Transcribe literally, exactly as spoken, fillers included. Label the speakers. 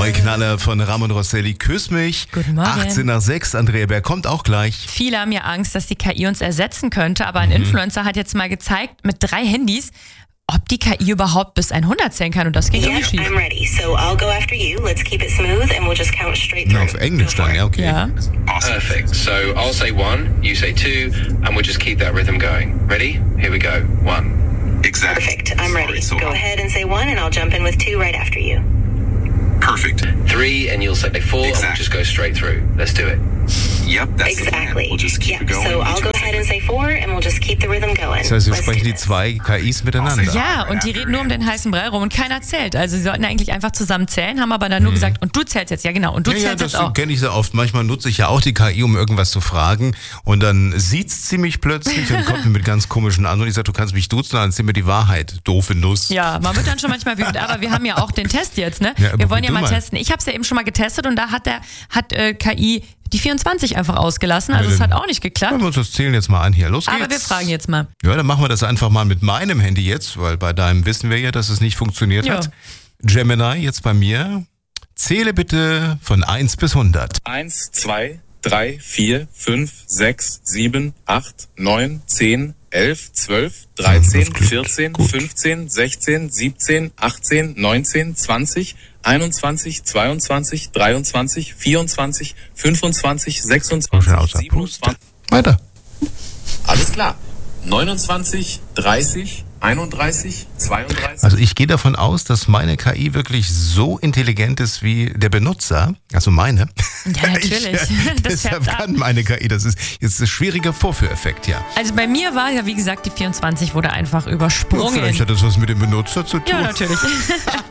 Speaker 1: Neue Knaller von Ramon Rosselli, Küss mich.
Speaker 2: Guten Morgen.
Speaker 1: achtzehn nach sechs, Andrea Berg kommt auch gleich.
Speaker 2: Viele haben ja Angst, dass die K I uns ersetzen könnte, aber ein mhm. Influencer hat jetzt mal gezeigt, mit drei Handys, ob die K I überhaupt bis hundert zählen kann, und das geht irgendwie schief.
Speaker 3: I'm ready, so I'll go after you. Let's keep it smooth and we'll just count straight through.
Speaker 1: Na, auf Englisch dann, ja, okay.
Speaker 2: Ja.
Speaker 4: Perfect. So I'll say one, you say two, and we'll just keep that rhythm going. Ready? Here we go. One.
Speaker 5: Exactly.
Speaker 3: Perfect. I'm ready.
Speaker 5: Sorry, so
Speaker 3: Go ahead and say one, and I'll jump in with two right after you.
Speaker 5: Perfect.
Speaker 4: Three, and you'll say four, and we'll just go straight through. Let's do it.
Speaker 5: Yep, that's the plan.
Speaker 3: Exactly.
Speaker 5: We'll just keep
Speaker 3: Yeah.
Speaker 5: it going.
Speaker 3: So I'll go ahead and say four, and we'll just keep the rhythm going.
Speaker 1: Das heißt, wir
Speaker 3: Let's
Speaker 1: sprechen
Speaker 3: do
Speaker 1: die
Speaker 3: this.
Speaker 1: zwei K Is miteinander.
Speaker 2: Ja, und die reden nur um den heißen Brei rum und keiner zählt. Also sie sollten eigentlich einfach zusammen zählen, haben aber dann nur gesagt, und du zählst jetzt. Ja, genau, und du
Speaker 1: Ja, ja,
Speaker 2: zählst
Speaker 1: das
Speaker 2: jetzt auch.
Speaker 1: kenne ich sehr oft. Manchmal nutze ich ja auch die K I, um irgendwas zu fragen. Und dann sieht's sie mich plötzlich und kommt mir mit ganz komischen an. Und ich sage, du kannst mich duzen, dann erzähl mir die Wahrheit. Doofe Nuss.
Speaker 2: Ja, man wird dann schon manchmal wütend, aber wir haben ja auch den Test jetzt, ne?
Speaker 1: Ja, aber
Speaker 2: wir wollen ja
Speaker 1: du
Speaker 2: mal
Speaker 1: mal.
Speaker 2: testen. Ich habe es ja eben schon mal getestet und da hat der hat äh, K I die vierundzwanzig einfach ausgelassen. Also
Speaker 1: Ja,
Speaker 2: es hat
Speaker 1: dann-
Speaker 2: auch nicht geklappt.
Speaker 1: Hören wir uns das Zählen jetzt mal an hier. Los geht's.
Speaker 2: Aber wir fragen jetzt mal.
Speaker 1: Ja, dann machen wir das einfach mal mit meinem Handy jetzt, weil bei deinem wissen wir ja, dass es nicht funktioniert
Speaker 2: Ja.
Speaker 1: hat. Gemini, jetzt bei mir. Zähle bitte von eins bis hundert.
Speaker 6: eins, zwei, drei, vier, fünf, sechs, sieben, acht, neun, zehn, elf, zwölf, dreizehn,
Speaker 1: das klingt
Speaker 6: vierzehn,
Speaker 1: gut.
Speaker 6: fünfzehn, sechzehn, siebzehn, achtzehn, neunzehn, zwanzig, einundzwanzig, zweiundzwanzig, dreiundzwanzig, vierundzwanzig, fünfundzwanzig, sechsundzwanzig,
Speaker 1: Schon außer Puste.
Speaker 6: siebenundzwanzig.
Speaker 1: Weiter.
Speaker 6: Alles klar. neunundzwanzig, dreißig, einunddreißig, zweiunddreißig.
Speaker 1: Also ich gehe davon aus, dass meine K I wirklich so intelligent ist wie der Benutzer, also meine.
Speaker 2: Ja, natürlich.
Speaker 1: Ich, äh,
Speaker 2: Das
Speaker 1: deshalb
Speaker 2: färbt ab.
Speaker 1: kann meine K I, das ist jetzt ein schwieriger Vorführeffekt, ja.
Speaker 2: Also bei mir war ja, wie gesagt, die vierundzwanzig wurde einfach
Speaker 1: Ja,
Speaker 2: übersprungen.
Speaker 1: vielleicht hat das was mit dem Benutzer zu tun.
Speaker 2: Ja, natürlich.